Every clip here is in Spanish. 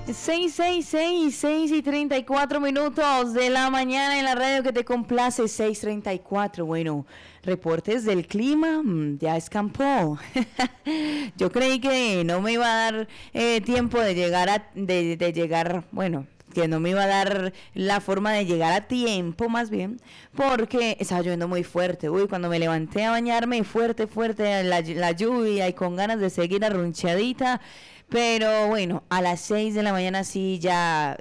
6:34 de la mañana en la radio que te complace, 6:34. Bueno, reportes del clima, ya escampó. Yo creí que no me iba a dar tiempo de llegar de llegar, bueno, que no me iba a dar la forma de llegar a tiempo, más bien, porque estaba lloviendo muy fuerte. Uy, cuando me levanté a bañarme, fuerte la lluvia y con ganas de seguir arrunchadita. Pero bueno, a las 6 de la mañana sí ya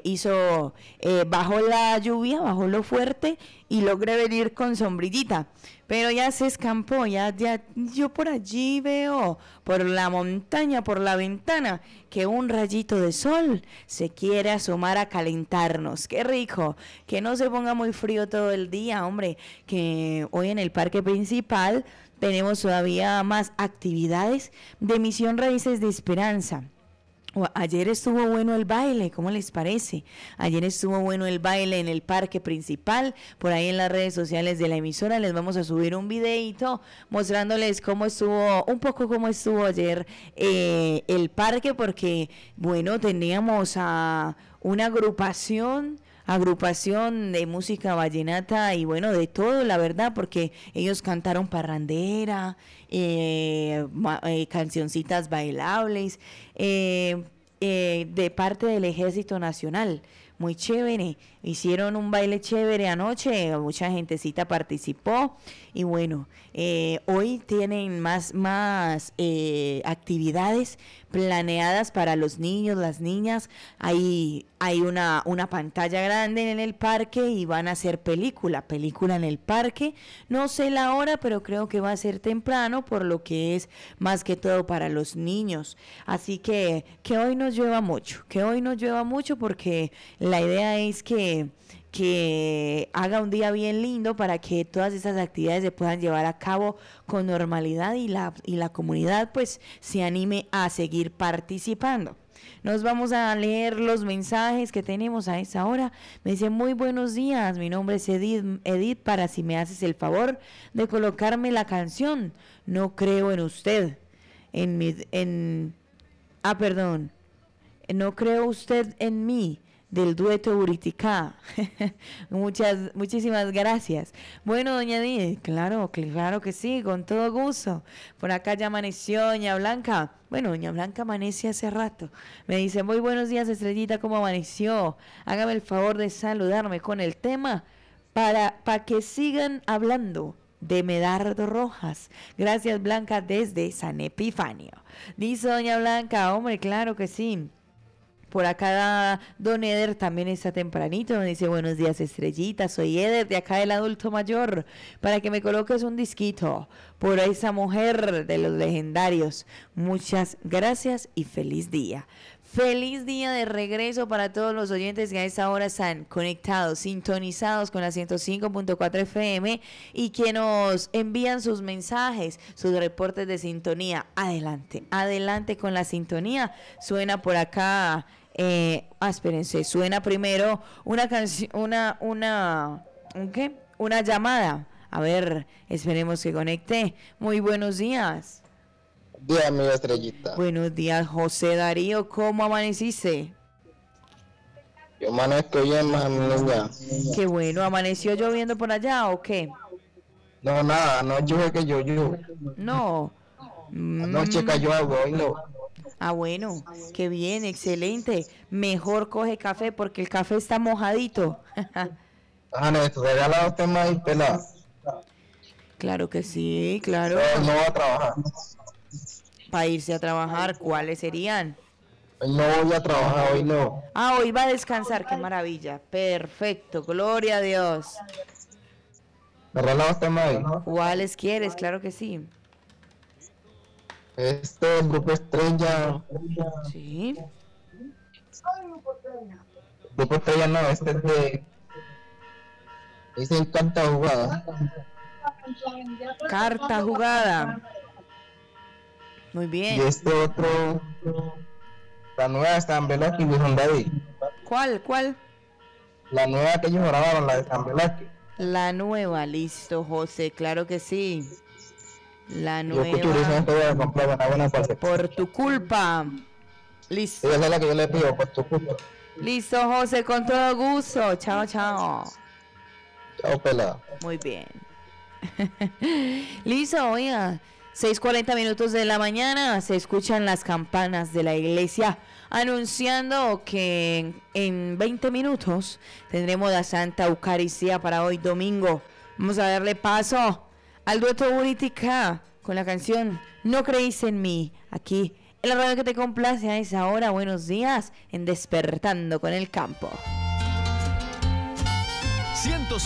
bajó la lluvia, bajó lo fuerte y logré venir con sombrillita. Pero ya se escampó, ya yo por allí veo, por la montaña, por la ventana, que un rayito de sol se quiere asomar a calentarnos. ¡Qué rico! Que no se ponga muy frío todo el día, hombre, que hoy en el parque principal tenemos todavía más actividades de Misión Raíces de Esperanza. Ayer estuvo bueno el baile, ¿cómo les parece? Ayer estuvo bueno el baile en el parque principal. Por ahí en las redes sociales de la emisora les vamos a subir un videito mostrándoles un poco cómo estuvo ayer el parque, porque bueno, teníamos a una agrupación de música vallenata y bueno, de todo, la verdad, porque ellos cantaron parrandera, cancioncitas bailables, de parte del Ejército Nacional. Muy chévere, hicieron un baile chévere anoche, mucha gentecita participó y bueno, hoy tienen más actividades planeadas para los niños, las niñas. Hay una pantalla grande en el parque y van a hacer película en el parque. No sé la hora, pero creo que va a ser temprano, por lo que es más que todo para los niños. Así que hoy nos llueva mucho, porque la idea es que haga un día bien lindo para que todas esas actividades se puedan llevar a cabo con normalidad y la comunidad pues se anime a seguir participando. Nos vamos a leer los mensajes que tenemos a esa hora. Me dice: muy buenos días, mi nombre es Edith, para si me haces el favor de colocarme la canción No creo en usted, No creo usted en mí, del dueto Buriticá. Muchísimas gracias. Bueno, doña Edith, claro que sí, con todo gusto. Por acá ya amaneció doña Blanca. Bueno, doña Blanca amanece hace rato. Me dice: muy buenos días, Estrellita, ¿cómo amaneció? Hágame el favor de saludarme con el tema para que sigan hablando de Medardo Rojas. Gracias, Blanca, desde San Epifanio. Dice doña Blanca: hombre, claro que sí. Por acá don Eder también está tempranito, me dice: buenos días, Estrellita, soy Eder de acá del Adulto Mayor, para que me coloques un disquito por esa mujer de los legendarios. Muchas gracias y feliz día. Feliz día de regreso para todos los oyentes que a esta hora están conectados, sintonizados con la 105.4 FM y que nos envían sus mensajes, sus reportes de sintonía. Adelante con la sintonía. Suena por acá, espérense, suena primero una canción, una llamada. A ver, esperemos que conecte. Muy buenos días. Día, amiga Estrellita. Buenos días, José Darío, ¿cómo amaneciste? Yo amanezco bien, más amiga. Qué bueno, ¿amaneció lloviendo por allá o qué? No, nada, no llueve que yo. No. Anoche cayó agua, hoy no. Ah, bueno, qué bien, excelente. Mejor coge café porque el café está mojadito. Néstor, regala usted más pelado. Claro que sí, claro. No va a trabajar. Para irse a trabajar, ¿cuáles serían? Hoy no voy a trabajar, hoy no. Ah, hoy va a descansar, qué maravilla. Perfecto, gloria a Dios. ¿Me regala usted más? ¿Cuáles quieres? Claro que sí. Este el Grupo Estrella. Sí. Grupo Estrella no, este es de... Dice Carta Jugada. Carta Jugada. Muy bien. Y este otro... La nueva de San Velázquez y Wilson David. ¿Cuál? La nueva que ellos grabaron, la de San Velázquez. La nueva, listo, José, claro que sí. La nueva. Yo escucho buena por tu culpa. Listo. Esa es la que yo le pido por tu culpa. Listo, José, con todo gusto. Chao, chao. Chao, pelada. Muy bien. Listo, oiga. 6:40 minutos de la mañana se escuchan las campanas de la iglesia anunciando que en 20 minutos tendremos la Santa Eucaristía para hoy domingo. Vamos a darle paso al dueto Buritica con la canción No creíste en mí, aquí en la radio que te complace a esa hora. Buenos días en Despertando con el Campo.